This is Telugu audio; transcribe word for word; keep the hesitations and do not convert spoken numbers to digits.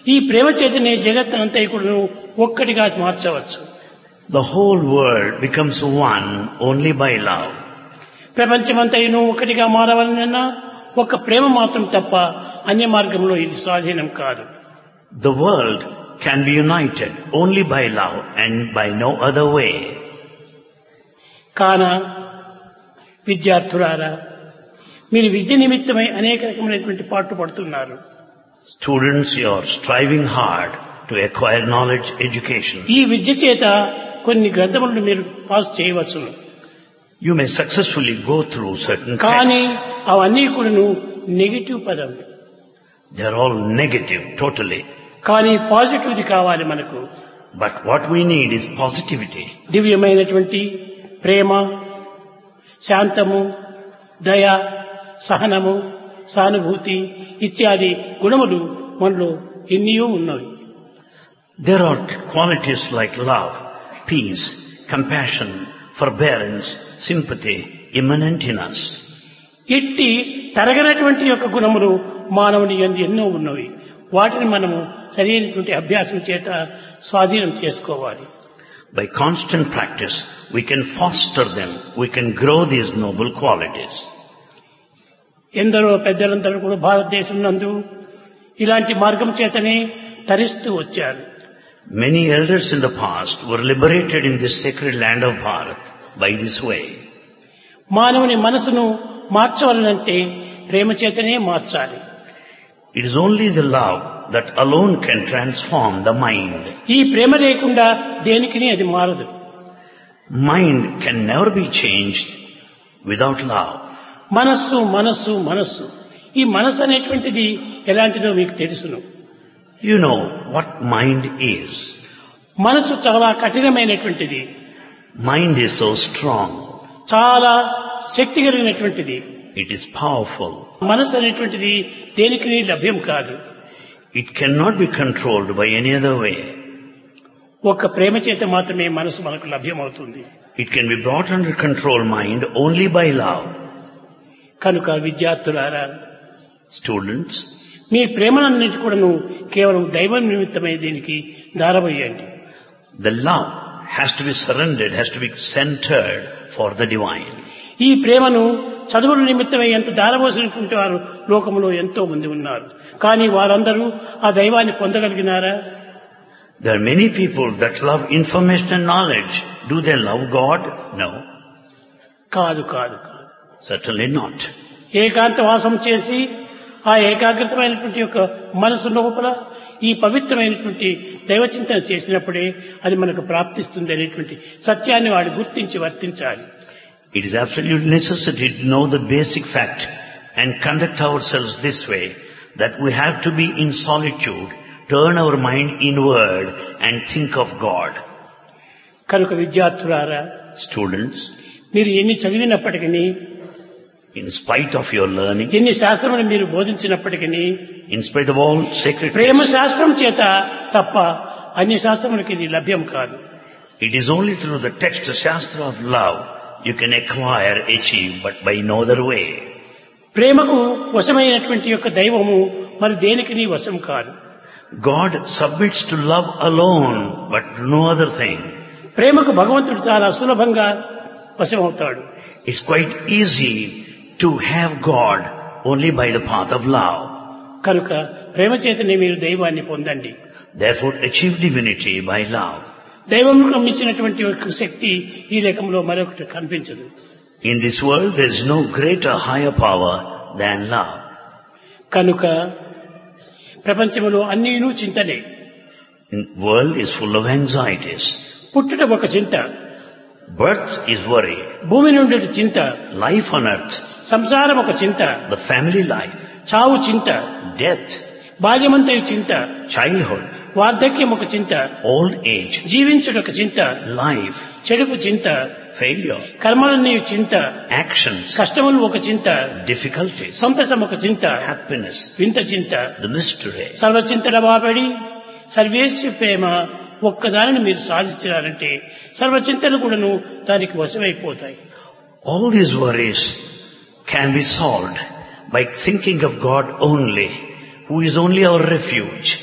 ఈ ప్రేమ చేతనే జగత్తునంతా కూడా ఒక్కటిగా మార్చవచ్చు. The whole world becomes one only by love. ప్రపంచమంతయును ఒకటిగా మారవాలన్నా ఒక ప్రేమ మాత్రం తప్ప అన్య మార్గంలో ఇది స్వాధీనం కాదు. The world can be united only by love and by no other way. కాన విద్యార్థులారా, మీరు విద్య నిమిత్తమై అనేక రకమైనటువంటి పాటు పడుతున్నారు. Students, you are striving hard to acquire knowledge, education. ఈ విద్య చేత కొన్ని గ్రంథములను మీరు పాస్ చేయవచ్చు. You may successfully go through certain కానీ texts. అవన్నీ కూడాను నెగిటివ్ పదం. They are all negative, totally. కానీ పాజిటివ్ది కావాలి మనకు. But what we need is positivity. దివ్యమైనటువంటి ప్రేమ, శాంతము, దయ, సహనము, సానుభూతి ఇత్యాది గుణములు మనలో ఎన్నో ఉన్నవి. There are qualities like love, peace, compassion, forbearance, sympathy immanent in us. ఇట్టి తరగనటువంటి యొక్క గుణములు మానవుని యందు ఎన్నో ఉన్నవి. వాటిని మనము సరైనటువంటి అభ్యాసం చేత స్వాధీనం చేసుకోవాలి. By constant practice, we can foster them, we can grow these noble qualities. ఎందరో పెద్దలందరూ కూడా భారతదేశం నందు ఇలాంటి మార్గం చేతనే తరిస్తూ వచ్చారు. Many elders in the past were liberated in this sacred land of Bharat by this way. మానవుని మనసును మార్చవాలంటే ప్రేమ చేతనే మార్చాలి. It is only the love that alone can transform the mind. ఈ ప్రేమ లేకుండా దేనికిని అది మారదు. Mind can never be changed without love. మనస్సు మనస్సు మనస్సు ఈ మనస్సు అనేటువంటిది ఎలాంటిదో మీకు తెలుసును. You know what mind is. మనస్సు చాలా కఠినమైనటువంటిది. Mind is so strong. చాలా శక్తి కలిగినటువంటిది. It is powerful. మనస్సు అనేటువంటిది దేనికి లభ్యం కాదు. It cannot be controlled by any other way. ఒక ప్రేమ చేత మాత్రమే మనసు మనకు లభ్యమవుతుంది. It can be brought under control, mind, only by love. కనుక విద్యార్థులారా, Students, మీ ప్రేమనన్నిటి కూడాను కేవలం దైవం నిమిత్తమై దీనికి దారబోయండి. the love has to be surrendered, has to be centered for the divine. ఈ ప్రేమను చదువుల నిమిత్తమై ఎంత దారబోసినటువంటి వారు లోకంలో ఎంతో మంది ఉన్నారు. కానీ వారందరూ ఆ దైవాన్ని పొందగలిగినారా? There are many people that love information and knowledge. Do they love God? No. కాదు కాదు కాదు Certainly not. ఏకాంత వాసం చేసి ఆ ఏకాగ్రతమైనటువంటి యొక్క మనసు లోపల ఈ పవిత్రమైనటువంటి దైవచింతన చేసినప్పుడే అది మనకు ప్రాప్తిస్తుంది అనేటువంటి సత్యాన్ని వాడు గుర్తించి వర్తించాలి. It is absolute necessity to know the basic fact and conduct ourselves this way, that we have to be in solitude, turn our mind inward and think of God. కనుక విద్యార్థులారా, Students, మీరు ఎన్ని చదివినప్పటికీ, in spite of your learning, ఎన్ని శాస్త్రములు మీరు బోధించినప్పటికీ, in spite of all sacred Prema texts, శాస్త్రం చేత తప్ప అన్ని శాస్త్రములకి ఇది లభ్యం కాదు. it is only through the text, the Shastra of love, you can acquire, achieve, but by no other way. ప్రేమకు వశమైనటువంటి యొక్క దైవము మరి దేనికి వశం కాదు. God submits to love alone, but no other thing. ప్రేమకు భగవంతుడు చాలా సులభంగా వశమవుతాడు. It's quite easy to have God only by the path of love. కనుక ప్రేమ చేతనే మీరు దైవాన్ని పొందండి. Therefore achieve divinity by love. దైవంకు మించినటువంటి ఒక శక్తి ఈ లోకంలో మరొకటి కనిపించదు. In this world there is no greater, higher power than love. కనుక ప్రపంచంలో అన్నీను చింతనే. The world is full of anxieties. పుట్టుట ఒక చింత, Birth is worry. భూమి నుండి చింత, Life on earth, సంసారం ఒక చింత, the family life, చావు చింత, death, బాల్యమంతయు చింత, childhood, వార్ధక్యం ఒక చింత, old age, జీవించుట ఒక చింత, life, చెడుపు చింత, failure, కర్మలన్నీ చింత, actions, కష్టములు ఒక చింత, difficulties, సంతసం ఒక చింత, happiness, వింత చింత, the mystery. సర్వచింతల బాబడి సర్వేశ్వ ప్రేమ ఒక్కదానిని మీరు సాధించారంటే సర్వచింతలు కూడాను దానికి వశమైపోతాయి. All these worries can be solved by thinking of God only, who is only our refuge.